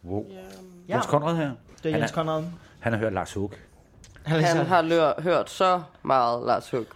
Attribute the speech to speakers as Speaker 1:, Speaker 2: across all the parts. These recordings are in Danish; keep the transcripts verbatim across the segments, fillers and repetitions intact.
Speaker 1: Wow.
Speaker 2: Ja.
Speaker 1: Jens Conrad her.
Speaker 3: Det er Jens
Speaker 1: han
Speaker 3: Conrad.
Speaker 1: Han har hørt Lars Hug.
Speaker 2: Han har lør, hørt så meget Lars Hug.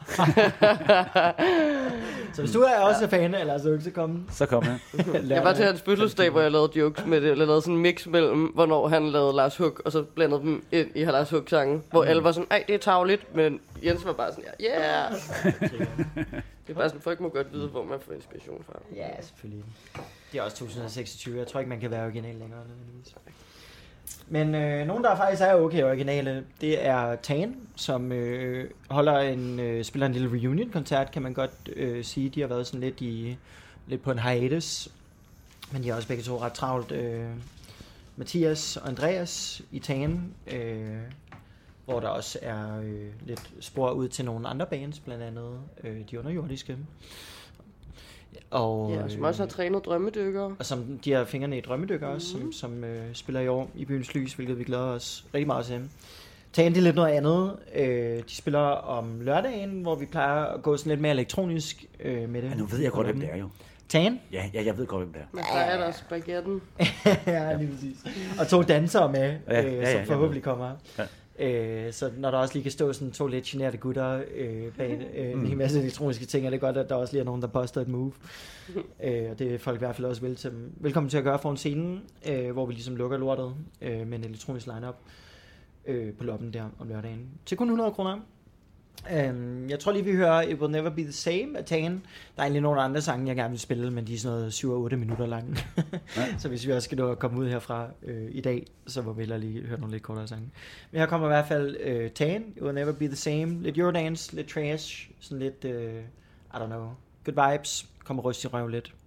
Speaker 3: Så hvis du er også fan af Lars Hug, så kom.
Speaker 1: Så kom han.
Speaker 2: Jeg var til hans fødselsdag, hvor jeg lavede jokes med det. Jeg lavede sådan en mix mellem, hvornår han lavede Lars Hug, og så blandede dem ind i Lars Hug-sangen. Hvor alle var sådan, ej, det er tarveligt, men Jens var bare sådan, ja, yeah. Det er bare sådan, folk må godt vide, hvor man får inspiration fra.
Speaker 3: Ja, selvfølgelig. Det er også to tusind og seksogtyve. Jeg tror ikke, man kan være original længere. Nødvendigvis. Men øh, nogen, der faktisk er okay originale, det er Tan, som øh, holder en, øh, spiller en lille reunion-koncert, kan man godt øh, sige. De har været sådan lidt, i, lidt på en hiatus, men de har også begge to ret travlt. Øh, Mathias og Andreas i Tan, øh, hvor der også er øh, lidt spor ud til nogle andre bands, blandt andet øh, de underjordiske. Og,
Speaker 2: ja, som også har trænet drømmedykkere.
Speaker 3: Og som de har fingrene i drømmedykkere også, mm. som, som øh, spiller i år i Byens Lys, hvilket vi glæder os rigtig meget til. Tan, det er lidt noget andet. Øh, de spiller om lørdagen, hvor vi plejer at gå sådan lidt mere elektronisk øh, med det.
Speaker 1: Ja, nu ved jeg godt, hvem det er jo.
Speaker 3: Tan?
Speaker 1: Ja, ja, jeg ved godt, hvem det er.
Speaker 2: Men der er der spagetten.
Speaker 3: Ja, lige præcis. Og to dansere med,
Speaker 1: ja,
Speaker 3: øh,
Speaker 1: ja, ja,
Speaker 3: som forhåbentlig
Speaker 1: ja.
Speaker 3: kommer. Ja. Øh, så når der også lige kan stå sådan to lidt generede gutter øh, bag øh, mm. en hel masse elektroniske ting, er det godt, at der også lige er nogen, der poster et move. øh, og det er folk i hvert fald også vel til, velkommen til at gøre foran scenen, øh, hvor vi ligesom lukker lortet øh, med en elektronisk line-up øh, på loppen der om lørdagen. Til kun hundrede kroner. Um, jeg tror lige, vi hører It Will Never Be The Same af Tan. Der er egentlig nogle andre sange, jeg gerne vil spille, men de er sådan noget syv otte minutter lange. Så hvis vi også skal nå at komme ud herfra øh, i dag, så må vi hellere lige høre nogle lidt kortere sange. Men her kommer i hvert fald øh, Tan, It Will Never Be The Same. Lidt Eurodance, lidt trash, sådan lidt, øh, I don't know, good vibes. Kommer ryst i røv lidt.